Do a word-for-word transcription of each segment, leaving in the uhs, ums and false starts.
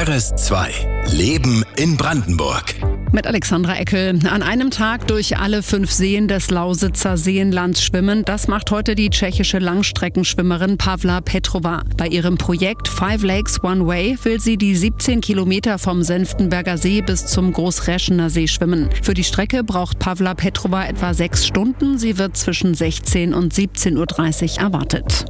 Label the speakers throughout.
Speaker 1: R S zwei Leben in Brandenburg.
Speaker 2: Mit Alexandra Eckel. An einem Tag durch alle fünf Seen des Lausitzer Seenlands schwimmen, das macht heute die tschechische Langstreckenschwimmerin Pavla Petrova. Bei ihrem Projekt Five Lakes One Way will sie die siebzehn Kilometer vom Senftenberger See bis zum Großräschener See schwimmen. Für die Strecke braucht Pavla Petrova etwa sechs Stunden. Sie wird zwischen sechzehn und siebzehn Uhr dreißig erwartet.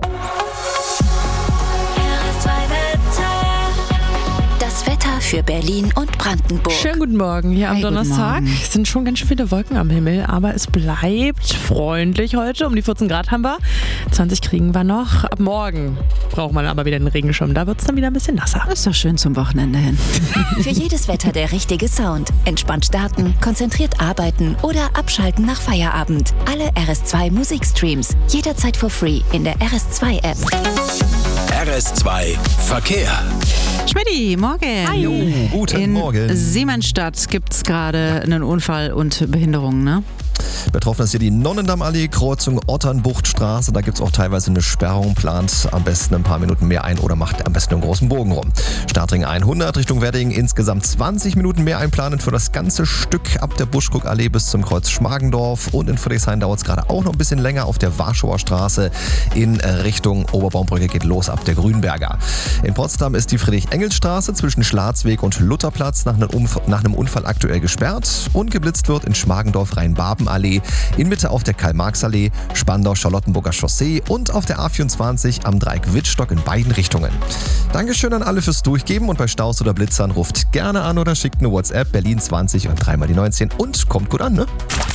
Speaker 3: Für Berlin und Brandenburg.
Speaker 4: Schönen guten Morgen hier am
Speaker 2: Hey,
Speaker 4: Donnerstag. Es sind schon ganz schön viele Wolken am Himmel, aber es bleibt freundlich heute. Um die vierzehn Grad haben wir. zwanzig kriegen wir noch. Ab morgen braucht man aber wieder den Regenschirm. Da wird es dann wieder ein bisschen nasser.
Speaker 2: Das ist doch schön zum Wochenende hin.
Speaker 3: Für jedes Wetter der richtige Sound. Entspannt starten, konzentriert arbeiten oder abschalten nach Feierabend. Alle R S zwei Musikstreams. Jederzeit for free in der R S zwei App.
Speaker 1: R S zwei Verkehr.
Speaker 5: Schmidti, morgen.
Speaker 4: Hallo.
Speaker 6: Guten
Speaker 5: In
Speaker 6: Morgen.
Speaker 5: Siemensstadt gibt es gerade einen Unfall und Behinderungen, ne?
Speaker 6: Betroffen ist hier die Nonnendammallee, Kreuzung Otternbuchtstraße. Da gibt es auch teilweise eine Sperrung. Plant am besten ein paar Minuten mehr ein oder macht am besten einen großen Bogen rum. Startring hundert Richtung Wedding. Insgesamt zwanzig Minuten mehr einplanen für das ganze Stück ab der Buschkuckallee bis zum Kreuz Schmargendorf. Und in Friedrichshain dauert es gerade auch noch ein bisschen länger. Auf der Warschauer Straße in Richtung Oberbaumbrücke geht los ab der Grünberger. In Potsdam ist die Friedrich-Engels-Straße zwischen Schlarzweg und Lutherplatz nach einem, Umf- nach einem Unfall aktuell gesperrt. Und geblitzt wird in Schmargendorf Rheinbabenallee, in Mitte auf der Karl-Marx-Allee, Spandau-Charlottenburger Chaussee und auf der A vierundzwanzig am Dreieck Wittstock in beiden Richtungen. Dankeschön an alle fürs Durchgeben und bei Staus oder Blitzern ruft gerne an oder schickt eine WhatsApp Berlin zwanzig und dreimal die neunzehn und kommt gut an, ne?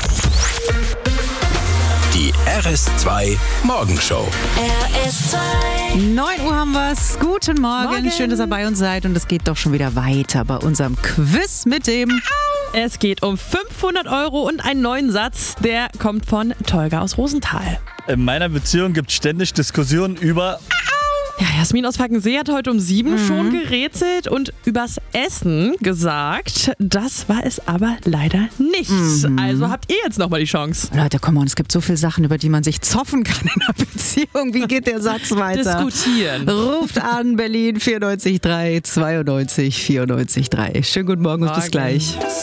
Speaker 1: Die R S zwei Morgenshow.
Speaker 3: R S zwei.
Speaker 5: neun Uhr haben wir's. Guten Morgen.
Speaker 4: Morgen.
Speaker 5: Schön, dass ihr bei uns seid. Und es geht doch schon wieder weiter bei unserem Quiz mit dem...
Speaker 4: Es geht um fünfhundert Euro und einen neuen Satz. Der kommt von Tolga aus Rosenthal.
Speaker 7: In meiner Beziehung gibt es ständig Diskussionen über...
Speaker 4: Ja, Jasmin aus Falkensee hat heute um sieben
Speaker 5: Mhm.
Speaker 4: schon gerätselt und übers Essen gesagt. Das war es aber leider nicht.
Speaker 5: Mhm.
Speaker 4: Also habt ihr jetzt nochmal die Chance.
Speaker 5: Leute, komm on, es gibt so viele Sachen, über die man sich zoffen kann in einer Beziehung. Wie geht der Satz weiter?
Speaker 4: Diskutieren.
Speaker 5: Ruft an, Berlin vierundneunzig drei zweiundneunzig vierundneunzig drei. Schönen guten Morgen und bis
Speaker 4: Morgen.
Speaker 5: gleich.